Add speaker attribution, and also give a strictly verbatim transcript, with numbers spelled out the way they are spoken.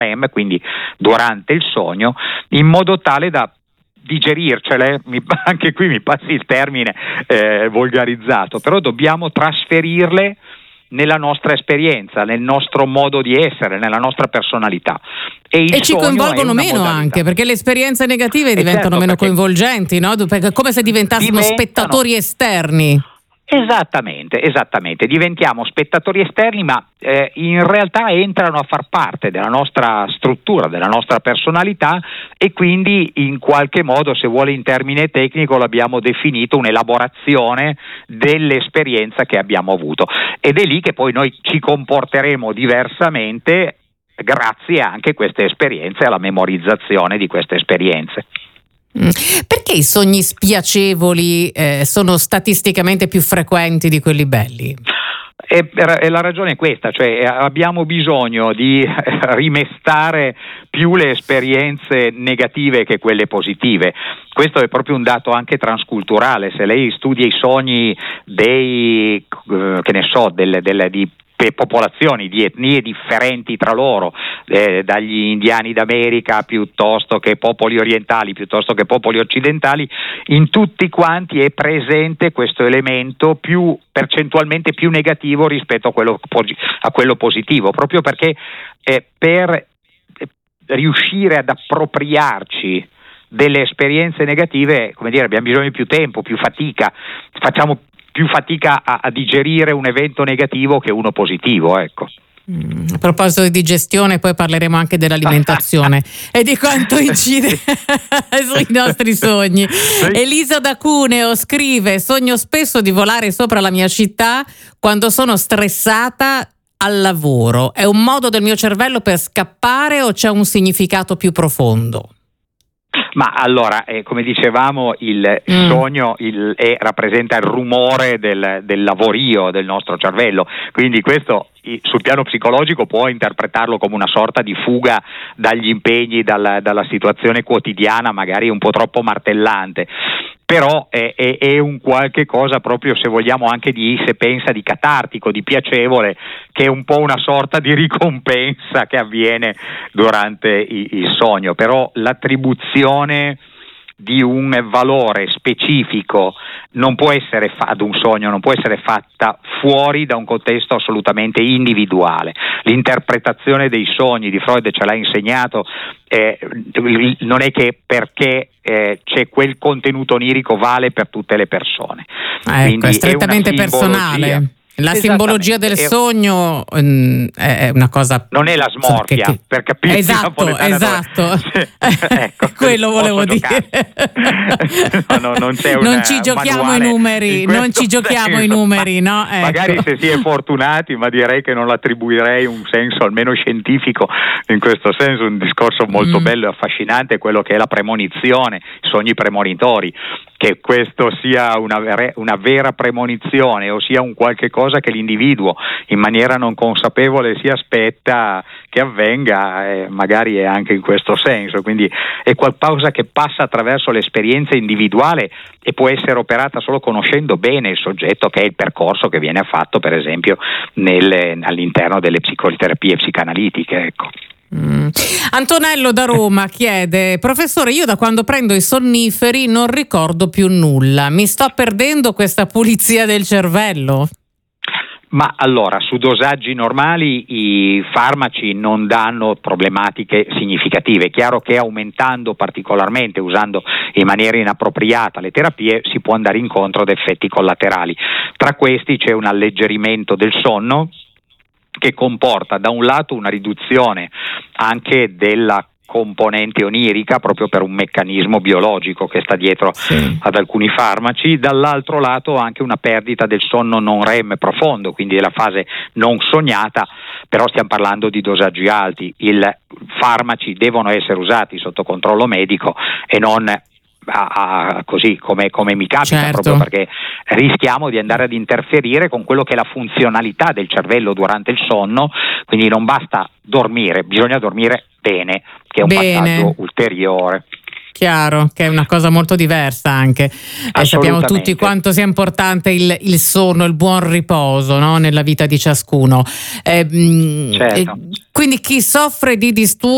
Speaker 1: quindi durante il sogno, in modo tale da digerircele, mi, anche qui mi passi il termine eh, volgarizzato, però dobbiamo trasferirle nella nostra esperienza, nel nostro modo di essere, nella nostra personalità. E, il
Speaker 2: e ci coinvolgono meno
Speaker 1: modalità.
Speaker 2: Anche, perché le esperienze negative
Speaker 1: e
Speaker 2: diventano
Speaker 1: certo,
Speaker 2: meno coinvolgenti, no? Perché è come se diventassimo
Speaker 1: diventano...
Speaker 2: spettatori esterni.
Speaker 1: Esattamente, esattamente, diventiamo spettatori esterni, ma eh, in realtà entrano a far parte della nostra struttura, della nostra personalità, e quindi in qualche modo, se vuole in termine tecnico, l'abbiamo definito un'elaborazione dell'esperienza che abbiamo avuto, ed è lì che poi noi ci comporteremo diversamente grazie anche a queste esperienze e alla memorizzazione di queste esperienze.
Speaker 2: Perché i sogni spiacevoli eh, sono statisticamente più frequenti di quelli belli?
Speaker 1: E, e la ragione è questa, cioè abbiamo bisogno di rimestare più le esperienze negative che quelle positive. Questo è proprio un dato anche transculturale. Se lei studia i sogni dei, che ne so, delle, delle, di popolazioni, di etnie differenti tra loro, eh, dagli indiani d'America piuttosto che popoli orientali, piuttosto che popoli occidentali, in tutti quanti è presente questo elemento più percentualmente più negativo rispetto a quello, a quello positivo, proprio perché eh, per riuscire ad appropriarci delle esperienze negative, come dire, abbiamo bisogno di più tempo, più fatica, facciamo più fatica a, a digerire un evento negativo che uno positivo, ecco.
Speaker 2: Mm, a proposito di digestione, poi parleremo anche dell'alimentazione e di quanto incide sui nostri sogni. Elisa da Cuneo scrive: sogno spesso di volare sopra la mia città quando sono stressata al lavoro. È un modo del mio cervello per scappare o c'è un significato più profondo?
Speaker 1: Ma allora, eh, come dicevamo, il mm. sogno il, è, rappresenta il rumore del, del lavorio del nostro cervello, quindi questo sul piano psicologico può interpretarlo come una sorta di fuga dagli impegni, dalla, dalla situazione quotidiana magari un po' troppo martellante, però è, è, è un qualche cosa proprio, se vogliamo, anche di, se pensa, di catartico, di piacevole, che è un po' una sorta di ricompensa che avviene durante il, il sogno. Però l'attribuzione di un valore specifico non può essere fa- ad un sogno non può essere fatta fuori da un contesto assolutamente individuale. L'interpretazione dei sogni di Freud ce l'ha insegnato, eh, non è che perché eh, c'è quel contenuto onirico vale per tutte le persone.
Speaker 2: Ecco, quindi è strettamente è personale. La simbologia del sogno mh, è una cosa.
Speaker 1: Non è la smorfia, che, che... per capire.
Speaker 2: Esatto, esatto.
Speaker 1: Ecco,
Speaker 2: quello volevo dire.
Speaker 1: no, no, non, c'è una
Speaker 2: non ci giochiamo i numeri, non ci giochiamo senso. i numeri, no? Ecco.
Speaker 1: Magari se si è fortunati, ma direi che non l'attribuirei un senso almeno scientifico in questo senso. Un discorso molto mm. bello e affascinante è quello che è la premonizione, i sogni premonitori. Che questo sia una vera, una vera premonizione, o sia un qualche cosa che l'individuo in maniera non consapevole si aspetta che avvenga, eh, magari è anche in questo senso, quindi è qualcosa che passa attraverso l'esperienza individuale e può essere operata solo conoscendo bene il soggetto, che è il percorso che viene fatto per esempio nelle, all'interno delle psicoterapie psicanalitiche, ecco.
Speaker 2: Mm. Antonello da Roma chiede: professore, io da quando prendo i sonniferi non ricordo più nulla, mi sto perdendo questa pulizia del cervello?
Speaker 1: Ma allora, su dosaggi normali i farmaci non danno problematiche significative. È chiaro che aumentando particolarmente, usando in maniera inappropriata le terapie, si può andare incontro ad effetti collaterali. Tra questi c'è un alleggerimento del sonno, che comporta da un lato una riduzione anche della componente onirica, proprio per un meccanismo biologico che sta dietro sì. ad alcuni farmaci, dall'altro lato anche una perdita del sonno non R E M profondo, quindi della fase non sognata, però stiamo parlando di dosaggi alti. I farmaci devono essere usati sotto controllo medico e non A, a, così come, come mi capita,
Speaker 2: certo.
Speaker 1: proprio perché rischiamo di andare ad interferire con quello che è la funzionalità del cervello durante il sonno, quindi non basta dormire, bisogna dormire bene, che è un
Speaker 2: bene.
Speaker 1: passaggio ulteriore.
Speaker 2: Chiaro, che è una cosa molto diversa anche. Eh, sappiamo tutti quanto sia importante il, il sonno, il buon riposo, no? Nella vita di ciascuno. Eh,
Speaker 1: certo.
Speaker 2: eh, quindi chi soffre di disturbi